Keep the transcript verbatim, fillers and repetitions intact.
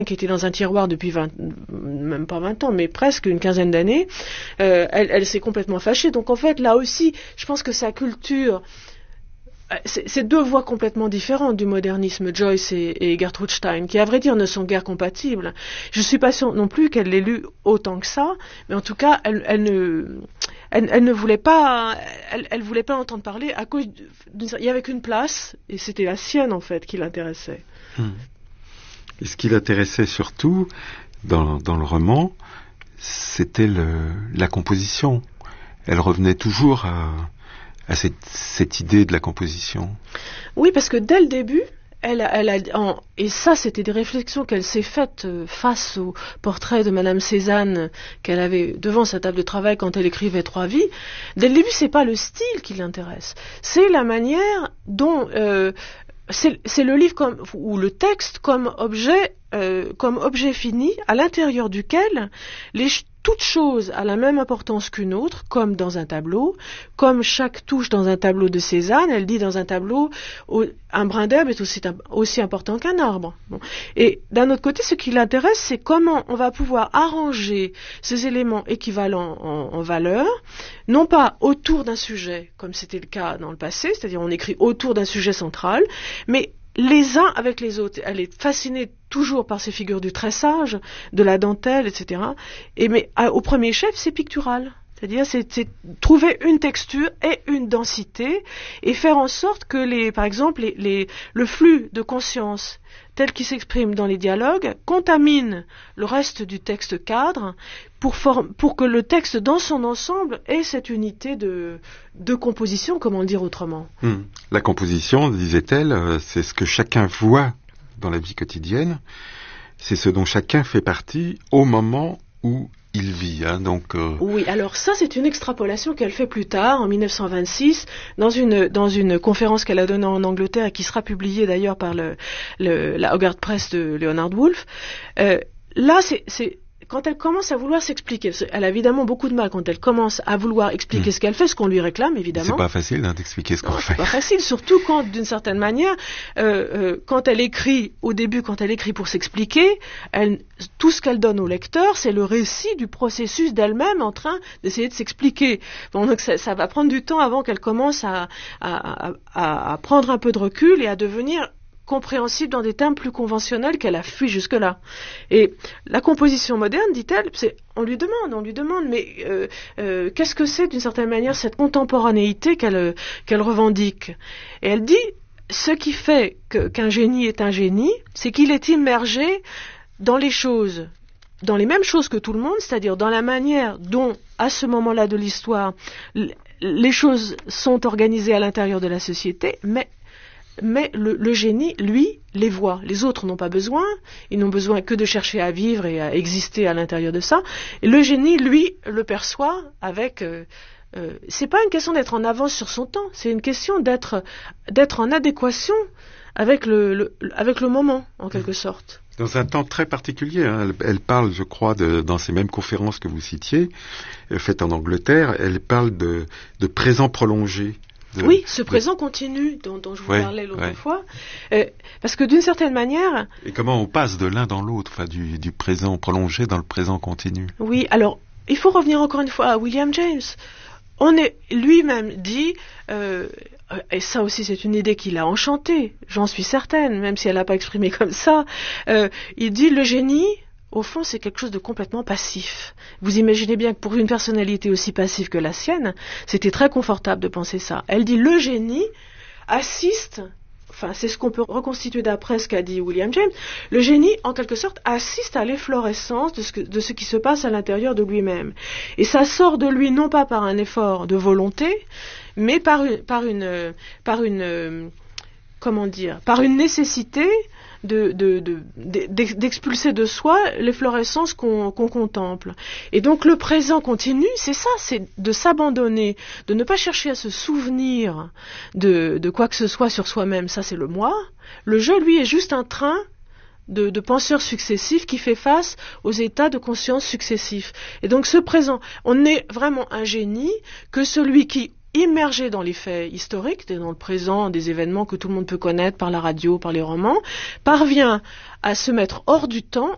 qui était dans un tiroir depuis vingt, même pas vingt ans, mais presque une quinzaine d'années, euh, elle, elle s'est complètement fâchée. Donc en fait, là aussi, je pense que sa culture, c'est, c'est deux voies complètement différentes du modernisme, Joyce et, et Gertrude Stein, qui à vrai dire ne sont guère compatibles. Je suis pas sûre non plus qu'elle l'ait lu autant que ça, mais en tout cas, elle, elle ne... Elle, elle ne voulait pas, elle, elle voulait pas entendre parler à cause, d'une, il y avait qu'une place et c'était la sienne en fait qui l'intéressait. Hmm. Et ce qui l'intéressait surtout dans, dans le roman, c'était le, la composition. Elle revenait toujours à, à cette, cette idée de la composition. Oui, parce que dès le début, Elle, elle a, en, et ça, c'était des réflexions qu'elle s'est faites euh, face au portrait de Madame Cézanne qu'elle avait devant sa table de travail quand elle écrivait Trois vies. Dès le début, c'est pas le style qui l'intéresse, c'est la manière dont euh, c'est, c'est le livre comme, ou le texte comme objet, euh, comme objet fini à l'intérieur duquel les toute chose a la même importance qu'une autre, comme dans un tableau, comme chaque touche dans un tableau de Cézanne, elle dit dans un tableau, un brin d'herbe est aussi, aussi important qu'un arbre. Bon. Et d'un autre côté, ce qui l'intéresse, c'est comment on va pouvoir arranger ces éléments équivalents en, en valeur, non pas autour d'un sujet, comme c'était le cas dans le passé, c'est-à-dire on écrit autour d'un sujet central, mais les uns avec les autres. Elle est fascinée toujours par ces figures du tressage, de la dentelle, et cetera. Et mais à, au premier chef, c'est pictural. C'est-à-dire, c'est, c'est trouver une texture et une densité et faire en sorte que, les, par exemple, les, les, le flux de conscience tel qu'il s'exprime dans les dialogues contamine le reste du texte cadre pour, form- pour que le texte dans son ensemble ait cette unité de, de composition, comment le dire autrement. Hum. La composition, disait-elle, euh, c'est ce que chacun voit dans la vie quotidienne, c'est ce dont chacun fait partie au moment où il vit, hein, donc. Euh... Oui, alors ça c'est une extrapolation qu'elle fait plus tard, en dix-neuf cent vingt-six, dans une dans une conférence qu'elle a donnée en Angleterre et qui sera publiée d'ailleurs par le, le la Hogarth Press de Leonard Woolf. Euh, là, c'est, c'est quand elle commence à vouloir s'expliquer, elle a évidemment beaucoup de mal quand elle commence à vouloir expliquer mmh. ce qu'elle fait, ce qu'on lui réclame évidemment. C'est pas facile hein, d'expliquer ce qu'on non, fait. C'est pas facile, surtout quand, d'une certaine manière, euh, euh, quand elle écrit au début, quand elle écrit pour s'expliquer, elle, tout ce qu'elle donne au lecteur, c'est le récit du processus d'elle-même en train d'essayer de s'expliquer. Bon, donc ça, ça va prendre du temps avant qu'elle commence à, à, à, à prendre un peu de recul et à devenir compréhensible dans des termes plus conventionnels qu'elle a fui jusque-là. Et la composition moderne, dit-elle, c'est, on lui demande, on lui demande, mais euh, euh, qu'est-ce que c'est d'une certaine manière cette contemporanéité qu'elle, qu'elle revendique ? Et elle dit, ce qui fait que, qu'un génie est un génie, c'est qu'il est immergé dans les choses, dans les mêmes choses que tout le monde, c'est-à-dire dans la manière dont, à ce moment-là de l'histoire, les choses sont organisées à l'intérieur de la société, mais Mais le, le génie, lui, les voit. Les autres n'ont pas besoin. Ils n'ont besoin que de chercher à vivre et à exister à l'intérieur de ça. Et le génie, lui, le perçoit avec... Euh, euh, c'est pas une question d'être en avance sur son temps. C'est une question d'être, d'être en adéquation avec le, le, avec le moment, en quelque sorte. Dans un temps très particulier. Hein. Elle, elle parle, je crois, de, dans ces mêmes conférences que vous citiez, faites en Angleterre, elle parle de, de présent prolongé. De, oui, ce de... présent continu dont, dont je vous ouais, parlais l'autre ouais. fois, euh, parce que d'une certaine manière... Et comment on passe de l'un dans l'autre, enfin, du, du présent prolongé dans le présent continu. Oui, alors, il faut revenir encore une fois à William James. On est lui-même dit, euh, et ça aussi c'est une idée qui l'a enchanté, j'en suis certaine, même si elle n'a pas exprimé comme ça, euh, il dit le génie... Au fond, c'est quelque chose de complètement passif. Vous imaginez bien que pour une personnalité aussi passive que la sienne, c'était très confortable de penser ça. Elle dit le génie assiste, enfin c'est ce qu'on peut reconstituer d'après ce qu'a dit William James, le génie en quelque sorte assiste à l'efflorescence de ce, que, de ce qui se passe à l'intérieur de lui-même. Et ça sort de lui non pas par un effort de volonté, mais par une, par une, par une, comment dire, par une nécessité De, de, de, de, d'expulser de soi l'efflorescence qu'on, qu'on contemple. Et donc le présent continu, c'est ça, c'est de s'abandonner, de ne pas chercher à se souvenir de, de quoi que ce soit sur soi-même, ça c'est le moi. Le je, lui, est juste un train de, de penseurs successifs qui fait face aux états de conscience successifs. Et donc ce présent, on n'est vraiment un génie que celui qui immergé dans les faits historiques, dans le présent, des événements que tout le monde peut connaître par la radio, par les romans, parvient à se mettre hors du temps